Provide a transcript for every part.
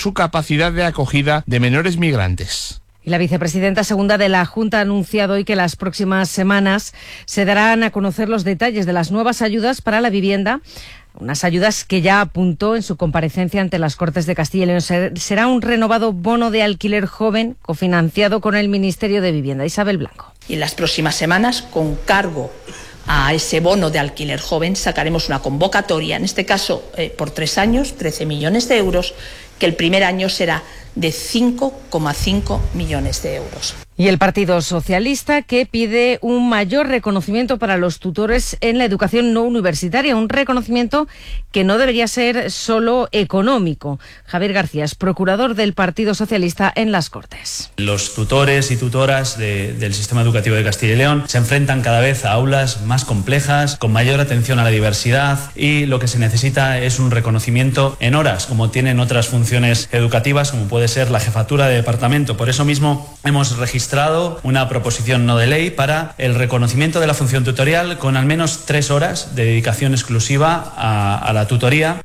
su capacidad de acogida de menores migrantes. Y la vicepresidenta segunda de la Junta ha anunciado hoy que las próximas semanas se darán a conocer los detalles de las nuevas ayudas para la vivienda. Unas ayudas que ya apuntó en su comparecencia ante las Cortes de Castilla y León. Será un renovado bono de alquiler joven cofinanciado con el Ministerio de Vivienda. Isabel Blanco. Y en las próximas semanas, con cargo a ese bono de alquiler joven, sacaremos una convocatoria, en este caso por 3 años, 13 millones de euros, que el primer año será de 5,5 millones de euros. Y el Partido Socialista, que pide un mayor reconocimiento para los tutores en la educación no universitaria, un reconocimiento que no debería ser solo económico. Javier García es procurador del Partido Socialista en las Cortes. Los tutores y tutoras del sistema educativo de Castilla y León se enfrentan cada vez a aulas más complejas, con mayor atención a la diversidad, y lo que se necesita es un reconocimiento en horas, como tienen otras funciones educativas, como puede ser la jefatura de departamento. Por eso mismo hemos registrado una proposición no de ley para el reconocimiento de la función tutorial con al menos 3 horas de dedicación exclusiva a la tutoría.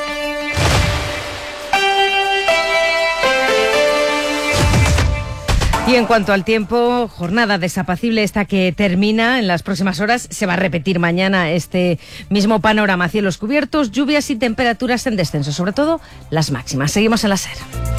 Y en cuanto al tiempo, jornada desapacible esta que termina en las próximas horas. Se va a repetir mañana este mismo panorama: cielos cubiertos, lluvias y temperaturas en descenso, sobre todo las máximas. Seguimos en la SER.